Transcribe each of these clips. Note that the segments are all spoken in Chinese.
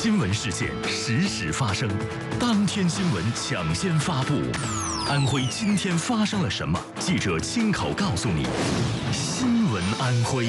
新闻事件实时发生，当天新闻抢先发布。安徽今天发生了什么？记者亲口告诉你。新闻安徽。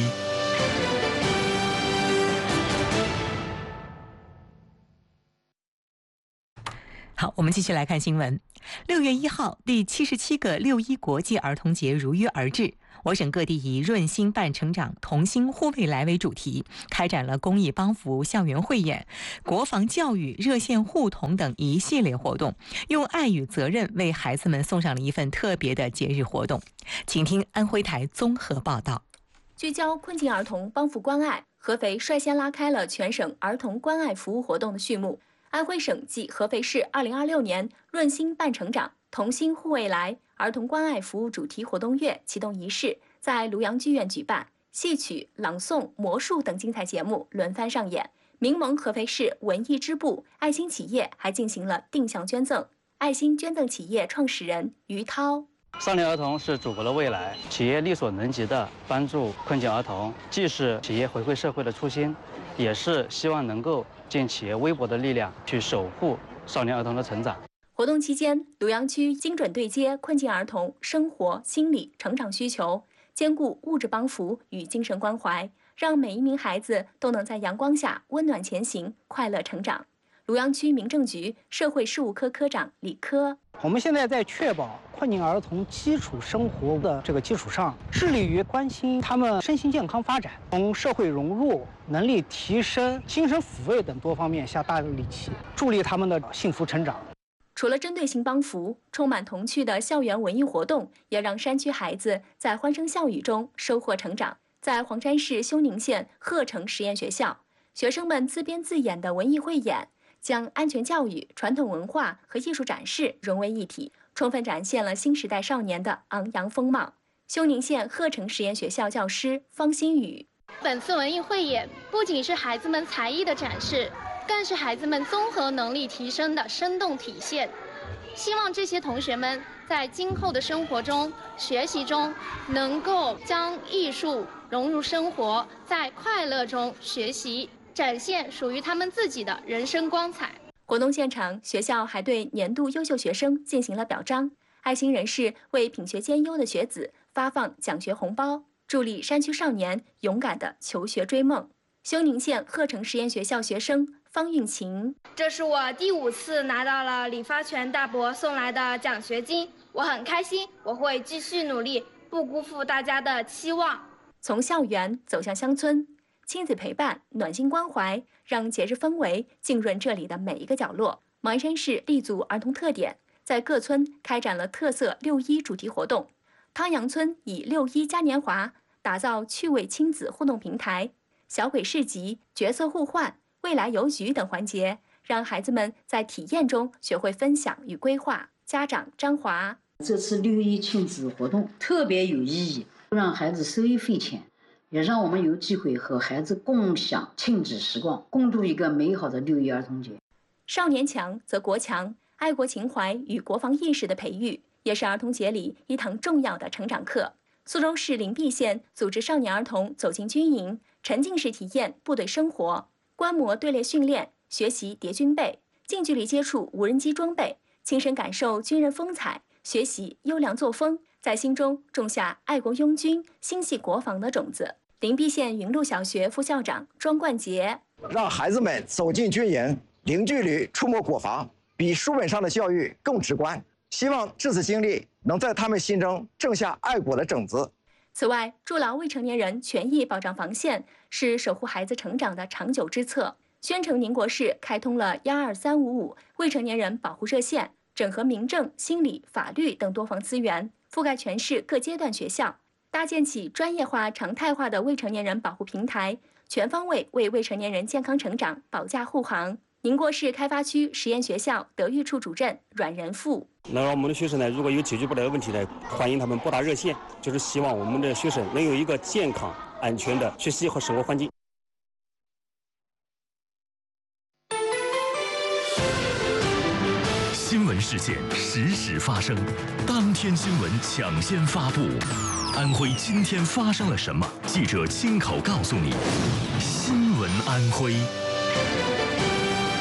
好，我们继续来看新闻。6月1号，第77个6·1国际儿童节如约而至。我省各地以润心伴成长，同心护未来为主题，开展了公益帮扶、校园汇演、国防教育、热线互童等一系列活动，用爱与责任为孩子们送上了一份特别的节日活动。请听安徽台综合报道。 聚焦困境儿童帮扶关爱，合肥率先拉开了全省儿童关爱服务活动的序幕。安徽省暨合肥市2026年润心伴成长，同心护未来儿童关爱服务主题活动月启动仪式在庐阳剧院举办，戏曲、朗诵、魔术等精彩节目轮番上演。民盟合肥市文艺支部爱心企业还进行了定向捐赠。爱心捐赠企业创始人于涛： 少年儿童是祖国的未来，企业力所能及的帮助困境儿童，既是企业回馈社会的初心，也是希望能够尽企业微薄的力量去守护少年儿童的成长。 活动期间，庐阳区精准对接困境儿童生活、心理、成长需求，兼顾物质帮扶与精神关怀，让每一名孩子都能在阳光下温暖前行，快乐成长。庐阳区民政局社会事务科科长李科： 我们现在在确保困境儿童基础生活的这个基础上，致力于关心他们身心健康发展，从社会融入、能力提升、精神抚慰等多方面下大力气，助力他们的幸福成长。 除了针对性帮扶，充满童趣的校园文艺活动也让山区孩子在欢声笑语中收获成长。在黄山市休宁县鹤城实验学校，学生们自编自演的文艺汇演，将安全教育、传统文化和艺术展示融为一体，充分展现了新时代少年的昂扬风貌。休宁县鹤城实验学校教师方新宇： 本次文艺汇演不仅是孩子们才艺的展示，更是孩子们综合能力提升的生动体现。希望这些同学们在今后的生活中、学习中，能够将艺术融入生活，在快乐中学习，展现属于他们自己的人生光彩。 活动现场，学校还对年度优秀学生进行了表彰，爱心人士为品学兼优的学子发放奖学红包，助力山区少年勇敢地求学追梦。休宁县鹤城实验学校学生方运琴： 这是我第5次拿到了李发全大伯送来的奖学金，我很开心，我会继续努力，不辜负大家的期望。 从校园走向乡村，亲子陪伴、暖心关怀，让节日氛围浸润这里的每一个角落。马鞍山市立足儿童特点，在各村开展了特色6·1主题活动。汤阳村以6·1嘉年华打造趣味亲子互动平台，小鬼市集、角色互换、未来邮局等环节，让孩子们在体验中学会分享与规划。家长张华： 这次6·1亲子活动特别有意义，让孩子受益匪浅，也让我们有机会和孩子共享亲子时光，共度一个美好的6·1儿童节。 少年强则国强，爱国情怀与国防意识的培育，也是儿童节里一堂重要的成长课。苏州市灵璧县组织少年儿童走进军营，沉浸式体验部队生活，观摩队列训练，学习叠军备，近距离接触无人机装备，亲身感受军人风采，学习优良作风，在心中种下爱国拥军、心系国防的种子。灵璧县云路小学副校长庄冠杰： 让孩子们走进军营，零距离触摸国防，比书本上的教育更直观。希望这次经历能在他们心中种下爱国的种子。 此外，筑牢未成年人权益保障防线是守护孩子成长的长久之策。宣城宁国市开通了12355未成年人保护热线，整合民政、心理、法律等多方资源，覆盖全市各阶段学校，搭建起专业化、常态化的未成年人保护平台，全方位为未成年人健康成长保驾护航。宁国市开发区实验学校德育处主任阮仁富： 那让我们的学生呢，如果有解决不了的问题呢，欢迎他们拨打热线，就是希望我们的学生能有一个健康、安全的学习和生活环境。 新闻事件实时发生，当天新闻抢先发布。安徽今天发生了什么？记者亲口告诉你。新闻安徽。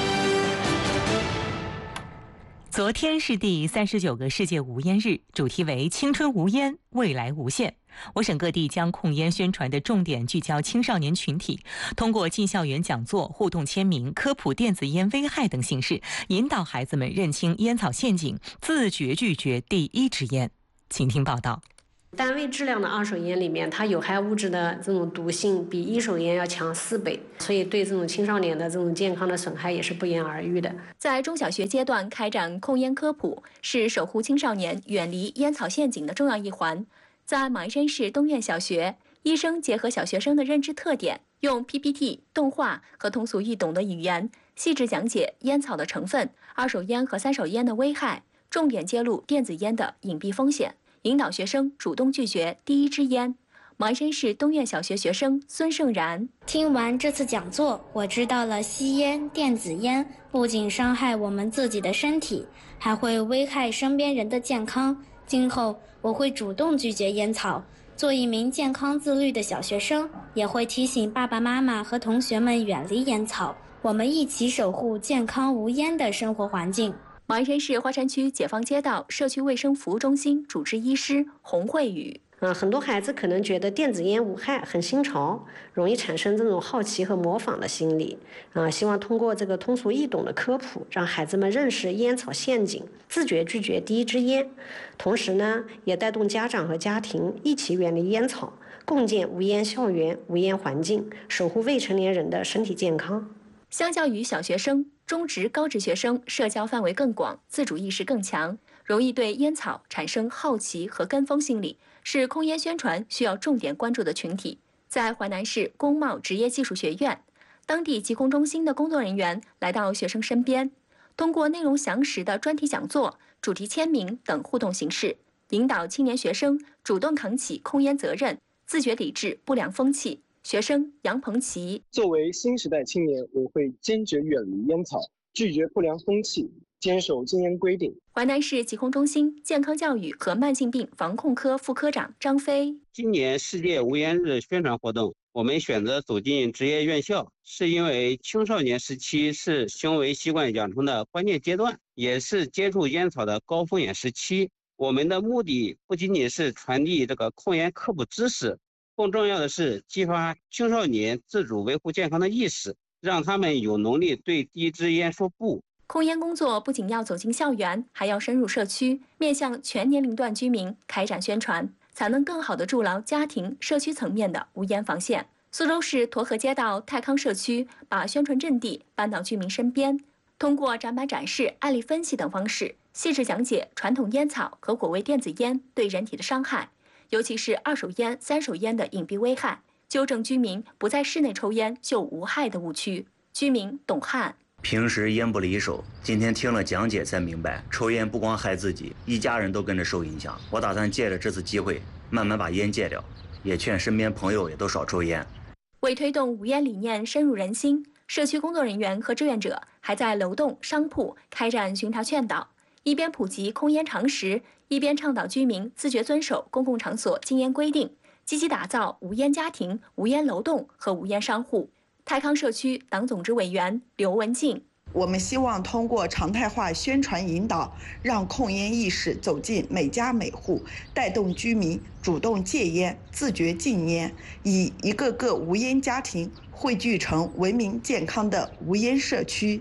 昨天是第39个世界无烟日，主题为青春无烟，未来无限。我省各地将控烟宣传的重点聚焦青少年群体，通过进校园讲座、互动签名、科普电子烟危害等形式，引导孩子们认清烟草陷阱，自觉拒绝第一支烟。请听报道。 单位质量的二手烟里面，它有害物质的这种毒性比一手烟要强4倍，所以对这种青少年的这种健康的损害也是不言而喻的。 在中小学阶段开展控烟科普，是守护青少年远离烟草陷阱的重要一环。在马鞍山市东苑小学，医生结合小学生的认知特点，用 PPT、动画和通俗易懂的语言，细致讲解烟草的成分、二手烟和三手烟的危害，重点揭露电子烟的隐蔽风险，引导学生主动拒绝第一支烟。马鞍山市东苑小学学生孙胜然听完这次讲座，我知道了吸烟、电子烟不仅伤害我们自己的身体，还会危害身边人的健康。今后我会主动拒绝烟草，做一名健康自律的小学生，也会提醒爸爸妈妈和同学们远离烟草。我们一起守护健康无烟的生活环境。 马鞍山市花山区解放街道社区卫生服务中心主治医师洪慧宇。 很多孩子可能觉得电子烟无害，很新潮，容易产生这种好奇和模仿的心理。希望通过这个通俗易懂的科普，让孩子们认识烟草陷阱，自觉拒绝第一支烟。同时呢，也带动家长和家庭一起远离烟草，共建无烟校园、无烟环境，守护未成年人的身体健康。 相较于小学生，中职、高职学生社交范围更广，自主意识更强，容易对烟草产生好奇和跟风心理，是控烟宣传需要重点关注的群体。在淮南市工贸职业技术学院，当地疾控中心的工作人员来到学生身边，通过内容详实的专题讲座、主题签名等互动形式，引导青年学生主动扛起控烟责任，自觉抵制不良风气。学生杨鹏奇作为新时代青年，我会坚决远离烟草，拒绝不良风气，坚守禁烟规定。 淮南市疾控中心健康教育和慢性病防控科副科长张飞， 今年世界无烟日宣传活动，我们选择走进职业院校，是因为青少年时期是行为习惯养成的关键阶段，也是接触烟草的高风险时期。我们的目的不仅仅是传递这个控烟科普知识，更重要的是激发青少年自主维护健康的意识，让他们有能力对第一支烟说不。 控烟工作不仅要走进校园，还要深入社区，面向全年龄段居民开展宣传，才能更好地筑牢家庭、社区层面的无烟防线。苏州市沱河街道泰康社区把宣传阵地搬到居民身边，通过展板展示、案例分析等方式，细致讲解传统烟草和果味电子烟对人体的伤害，尤其是二手烟、三手烟的隐蔽危害，纠正居民不在室内抽烟就无害的误区。居民董汉。 平时烟不离手，今天听了讲解才明白，抽烟不光害自己，一家人都跟着受影响。我打算借着这次机会，慢慢把烟戒掉，也劝身边朋友也都少抽烟。 为推动无烟理念深入人心，社区工作人员和志愿者还在楼栋、商铺开展巡查劝导，一边普及控烟常识，一边倡导居民自觉遵守公共场所禁烟规定，积极打造无烟家庭、无烟楼栋和无烟商户。泰康社区党总支委员刘文静， 我们希望通过常态化宣传引导，让控烟意识走进每家每户，带动居民主动戒烟、自觉禁烟，以一个个无烟家庭汇聚成文明健康的无烟社区。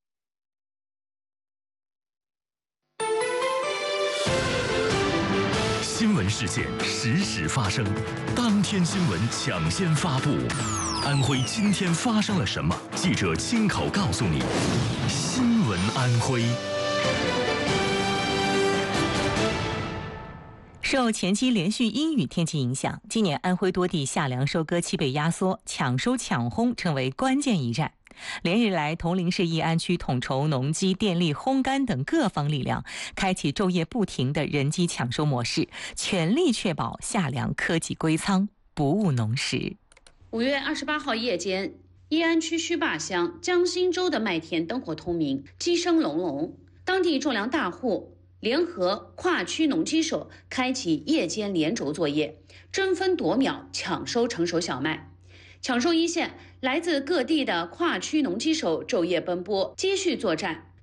新闻事件实时发生，当天新闻抢先发布。安徽今天发生了什么？记者亲口告诉你。新闻安徽。 受前期连续阴雨天气影响，今年安徽多地夏粮收割期被压缩，抢收抢烘成为关键一战。连日来，铜陵市义安区统筹农机、电力、烘干等各方力量，开启昼夜不停的人机抢收模式，全力确保夏粮科技归仓，不误农时。 5月28号夜间，义安区须坝乡江心洲的麦田灯火通明，鸡声隆隆。当地种粮大户联合跨区农机手开启夜间连轴作业，争分夺秒抢收成熟小麦。抢收一线，来自各地的跨区农机手昼夜奔波，接续作战，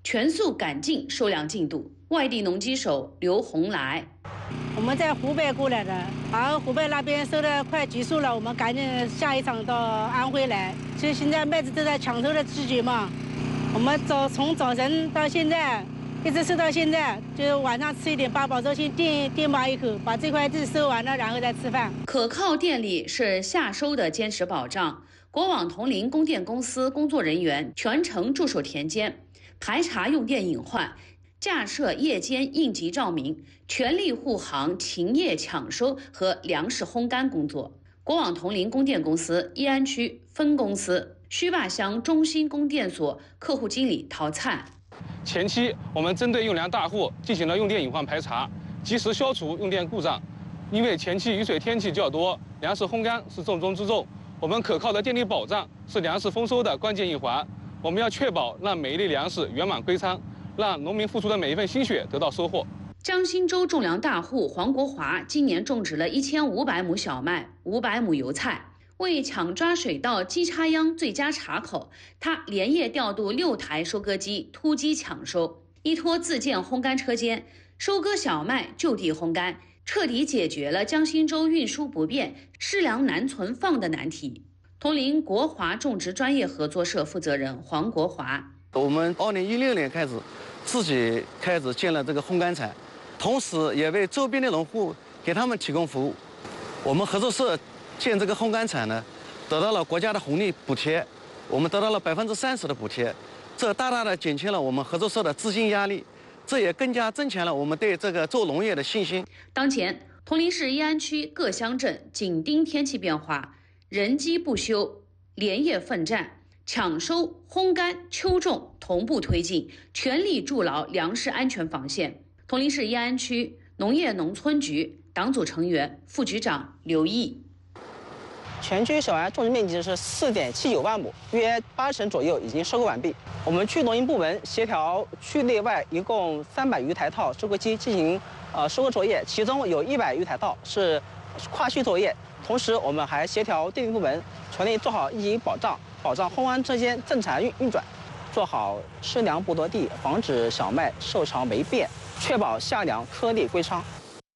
全速赶进收粮进度。外地农机手刘红来， 我们在湖北过来的，然后湖北那边收的快结束了，我们赶紧下一场到安徽来。其实现在麦子都在抢收的季节嘛，我们从早晨到现在一直收到现在，就是晚上吃一点八宝粥，先垫吧一口，把这块地收完了，然后再吃饭。 可靠电力是夏收的坚实保障。国网铜陵供电公司工作人员全程驻守田间，排查用电隐患，架设夜间应急照明，全力护航勤业抢收和粮食烘干工作。国网铜陵供电公司义安区分公司须坝乡中心供电所客户经理陶灿， 前期我们针对用粮大户进行了用电隐患排查，及时消除用电故障。因为前期雨水天气较多，粮食烘干是重中之重。我们可靠的电力保障是粮食丰收的关键一环。我们要确保让每一粒粮食圆满归仓，让农民付出的每一份心血得到收获。 江心洲种粮大户黄国华今年种植了1500亩小麦、500亩油菜。为抢抓水稻机插秧最佳茬口，他连夜调度6台收割机突击抢收，依托自建烘干车间，收割小麦就地烘干，彻底解决了江心洲运输不便、湿粮难存放的难题。铜陵国华种植专业合作社负责人黄国华， 我们2016年开始自己建了这个烘干厂，同时也为周边的农户给他们提供服务。我们合作社建这个烘干厂呢，得到了国家的红利补贴，我们得到了30%的补贴，这大大的减轻了我们合作社的资金压力，这也更加增强了我们对这个做农业的信心。 当前，铜陵市义安区各乡镇紧盯天气变化，人机不休，连夜奋战，抢收、烘干、秋种同步推进，全力筑牢粮食安全防线。铜陵市义安区农业农村局党组成员、副局长刘毅。 全区小麦种植面积是4.79万亩，约80%左右已经收割完毕。我们区农业部门协调区内外一共300余台套收割机进行收割作业，其中有100余台套是跨区作业。同时，我们还协调电力部门全力做好应急保障，保障烘干车间正常运转，做好湿粮不落地，防止小麦受潮霉变，确保夏粮颗粒归仓。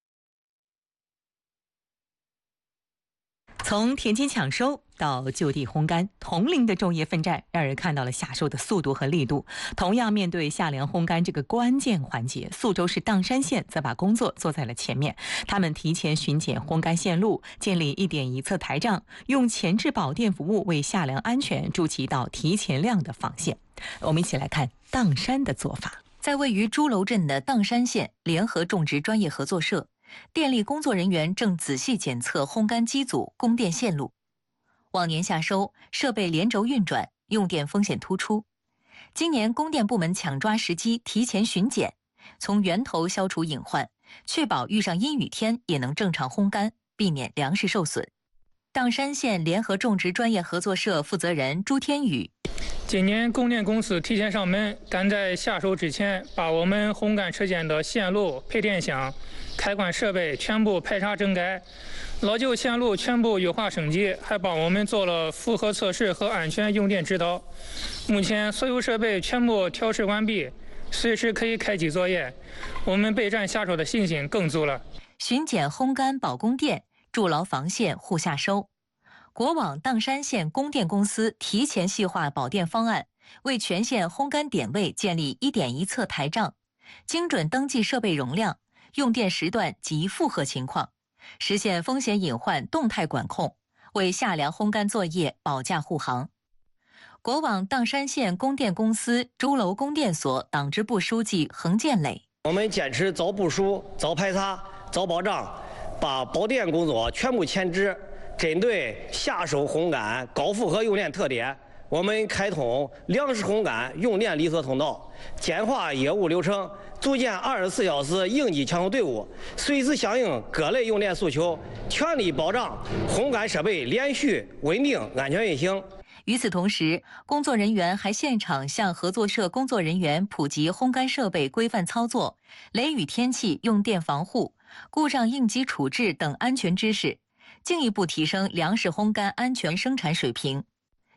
从田间抢收到就地烘干，铜陵的昼夜奋战让人看到了夏收的速度和力度。同样面对夏粮烘干这个关键环节，宿州市砀山县则把工作做在了前面。他们提前巡检烘干线路，建立1点1测台账，用前置保电服务为夏粮安全筑起一道提前量的防线。我们一起来看砀山的做法。 在位于朱楼镇的砀山县联合种植专业合作社，电力工作人员正仔细检测烘干机组供电线路。往年夏收，设备连轴运转，用电风险突出。今年供电部门抢抓时机，提前巡检，从源头消除隐患，确保遇上阴雨天也能正常烘干，避免粮食受损。砀山县联合种植专业合作社负责人朱天宇， 今年供电公司提前上门，赶在夏收之前，把我们烘干车间的线路、配电箱、开关设备全部排查整改，老旧线路全部优化升级，还帮我们做了负荷测试和安全用电指导。目前所有设备全部调试完毕，随时可以开机作业，我们备战夏收的信心更足了。 巡检烘干保供电，筑牢防线护夏收。国网砀山县供电公司提前细化保电方案，为全县烘干点位建立1点1测台账，精准登记设备容量、用电时段及负荷情况，实现风险隐患动态管控，为夏粮烘干作业保驾护航。国网砀山县供电公司朱楼供电所党支部书记横建磊， 我们坚持早部署、早排查、早保障，把保电工作全部前置。针对夏收烘干高负荷用电特点，我们开通粮食烘干用电离合通道，简化业务流程，组建24小时应急抢修队伍，随时响应各类用电诉求，全力保障烘干设备连续、稳定、安全运行。 与此同时，工作人员还现场向合作社工作人员普及烘干设备规范操作、雷雨天气用电防护、故障应急处置等安全知识，进一步提升粮食烘干安全生产水平。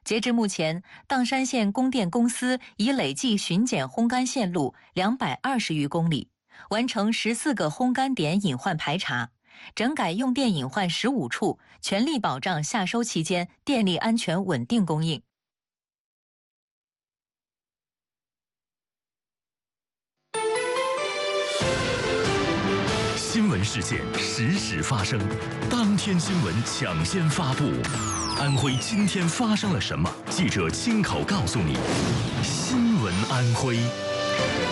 截至目前，砀山县供电公司已累计巡检烘干线路220余公里，完成14个烘干点隐患排查，整改用电隐患15处，全力保障夏收期间电力安全稳定供应。 新闻事件实时发生，当天新闻抢先发布。安徽今天发生了什么？记者亲口告诉你。新闻安徽。